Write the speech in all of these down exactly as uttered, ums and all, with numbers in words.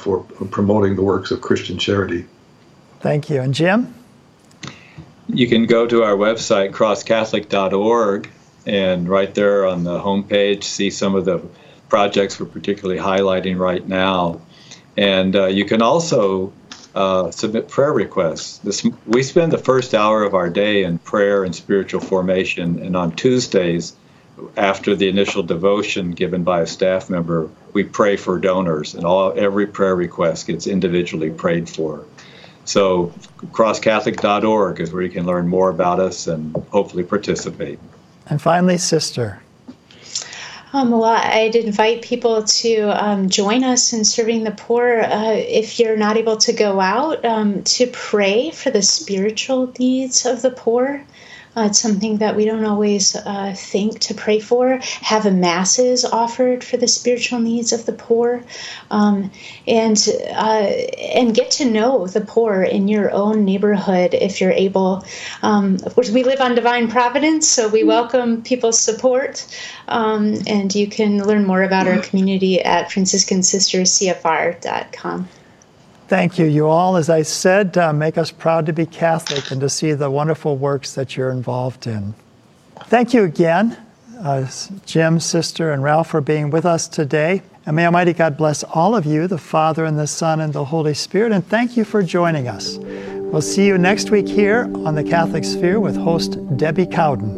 for promoting the works of Christian charity. Thank you. And Jim? You can go to our website, cross catholic dot org, and right there on the homepage, see some of the projects we're particularly highlighting right now. And uh, you can also uh, submit prayer requests. This, we spend the first hour of our day in prayer and spiritual formation, and on Tuesdays, after the initial devotion given by a staff member, we pray for donors, and all every prayer request gets individually prayed for. So cross catholic dot org is where you can learn more about us and hopefully participate. And finally, Sister. Um, well, I'd invite people to um, join us in serving the poor. Uh, if you're not able to go out, um, to pray for the spiritual needs of the poor. Uh, it's something that we don't always uh, think to pray for. Have masses offered for the spiritual needs of the poor, um, and uh, and get to know the poor in your own neighborhood if you're able. Um, of course, we live on Divine Providence, so we welcome people's support, um, and you can learn more about our community at Franciscan Sisters C F R dot com. Thank you. You all, as I said, uh, make us proud to be Catholic and to see the wonderful works that you're involved in. Thank you again, uh, Jim, Sister, and Ralph, for being with us today. And may Almighty God bless all of you, the Father and the Son and the Holy Spirit, and thank you for joining us. We'll see you next week here on The Catholic Sphere with host Debbie Cowden.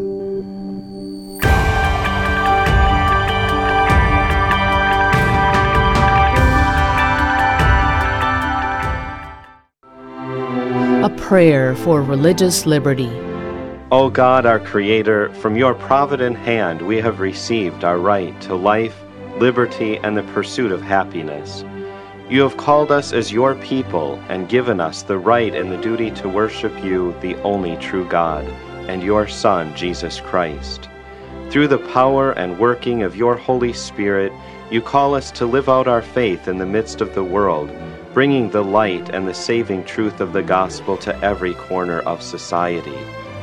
A prayer for religious liberty. O God, our Creator, from your provident hand we have received our right to life, liberty, and the pursuit of happiness. You have called us as your people and given us the right and the duty to worship you, the only true God, and your Son, Jesus Christ. Through the power and working of your Holy Spirit, you call us to live out our faith in the midst of the world, bringing the light and the saving truth of the gospel to every corner of society.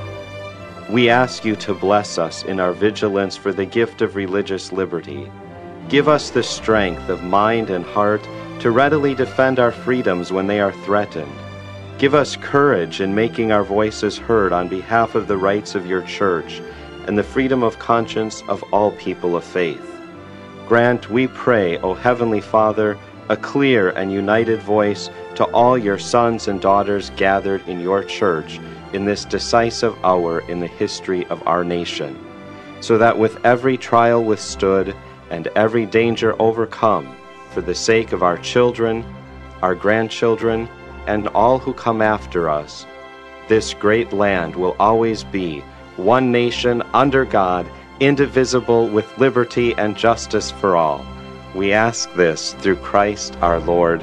We ask you to bless us in our vigilance for the gift of religious liberty. Give us the strength of mind and heart to readily defend our freedoms when they are threatened. Give us courage in making our voices heard on behalf of the rights of your church and the freedom of conscience of all people of faith. Grant, we pray, O Heavenly Father, a clear and united voice to all your sons and daughters gathered in your church in this decisive hour in the history of our nation, so that with every trial withstood and every danger overcome, for the sake of our children, our grandchildren, and all who come after us, this great land will always be one nation under God, indivisible, with liberty and justice for all. We ask this through Christ our Lord.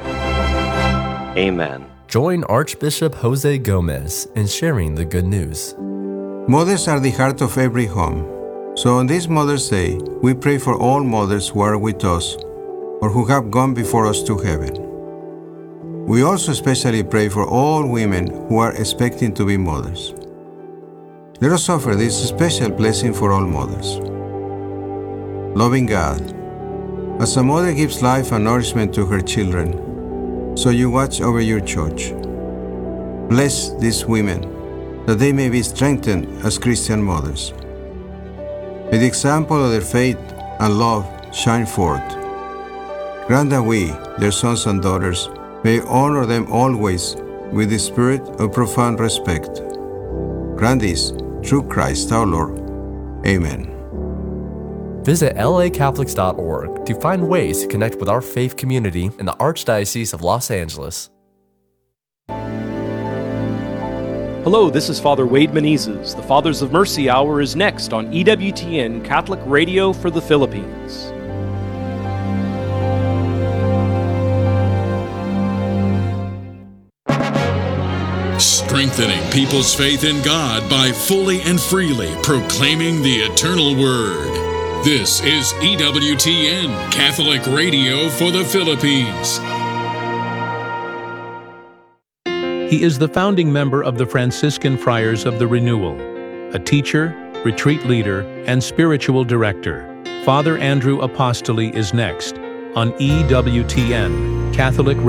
Amen. Join Archbishop Jose Gomez in sharing the good news. Mothers are the heart of every home. So on this Mother's Day, we pray for all mothers who are with us or who have gone before us to heaven. We also especially pray for all women who are expecting to be mothers. Let us offer this special blessing for all mothers. Loving God, as a mother gives life and nourishment to her children, so you watch over your church. Bless these women, that they may be strengthened as Christian mothers. May the example of their faith and love shine forth. Grant that we, their sons and daughters, may honor them always with the spirit of profound respect. Grant this through Christ our Lord. Amen. Visit L A Catholics dot org to find ways to connect with our faith community in the Archdiocese of Los Angeles. Hello, this is Father Wade Menezes. The Fathers of Mercy Hour is next on E W T N Catholic Radio for the Philippines. Strengthening people's faith in God by fully and freely proclaiming the eternal Word. This is E W T N Catholic Radio for the Philippines. He is the founding member of the Franciscan Friars of the Renewal, a teacher, retreat leader, and spiritual director. Father Andrew Apostoli is next on E W T N Catholic